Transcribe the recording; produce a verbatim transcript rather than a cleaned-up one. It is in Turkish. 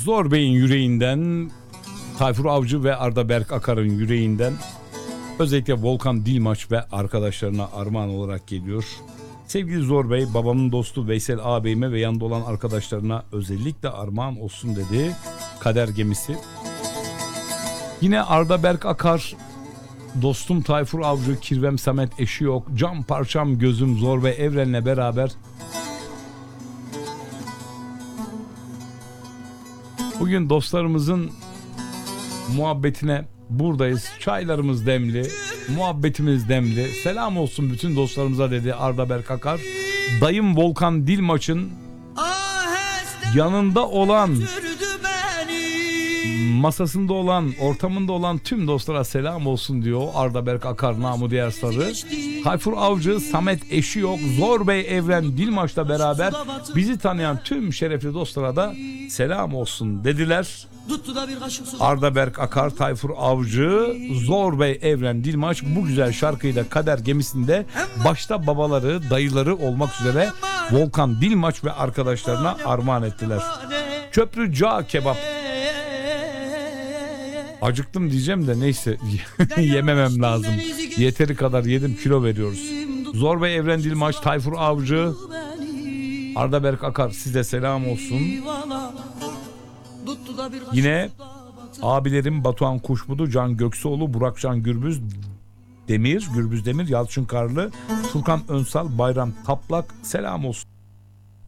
Zor Bey'in yüreğinden, Tayfur Avcı ve Arda Berk Akar'ın yüreğinden özellikle Volkan Dilmaç ve arkadaşlarına armağan olarak geliyor. Sevgili Zor Bey, babamın dostu Veysel ağabeyime ve yanında olan arkadaşlarına özellikle armağan olsun dedi. Kader Gemisi. Yine Arda Berk Akar, dostum Tayfur Avcı, Kirvem Samet eşi yok, cam parçam gözüm Zor ve Evren'le beraber bugün dostlarımızın muhabbetine buradayız. Çaylarımız demli, muhabbetimiz demli. Selam olsun bütün dostlarımıza dedi Arda Berk Akar. Dayım Volkan Dilmaç'ın yanında olan, masasında olan, ortamında olan tüm dostlara selam olsun diyor Arda Berk Akar, namı diğer Sarı. Tayfur Avcı, Samet eşi yok, Zor Bey, Evren Dilmaç'la beraber bizi tanıyan tüm şerefli dostlara da selam olsun dediler. Arda Berk Akar, Tayfur Avcı, Zor Bey, Evren Dilmaç bu güzel şarkıyı da Kader Gemisi'nde başta babaları, dayıları olmak üzere Volkan Dilmaç ve arkadaşlarına armağan ettiler. Köprü Cağ Kebap. Acıktım diyeceğim de neyse yememem lazım. Yeteri kadar yedim, kilo veriyoruz. Zor Bey, Evren Dilmaç, Tayfur Avcı, Arda Berk Akar, size selam olsun. Yine abilerim Batuhan Kuşbudu, Can Göksuoğlu, Burakcan Gürbüz Demir, Gürbüz Demir, Yalçın Karlı, Furkan Önsal, Bayram Taplak selam olsun.